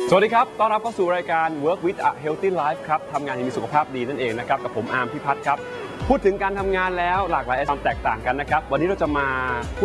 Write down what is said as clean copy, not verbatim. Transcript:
สวัสดีครับต้อนรับเข้าสู่รายการ Work with a Healthy Life ครับทำงานให้มีสุขภาพดีนั่นเองนะครับกับผมอาร์มพิพัฒน์ครับพูดถึงการทำงานแล้วหลากหลายความแตกต่างกันนะครับวันนี้เราจะมา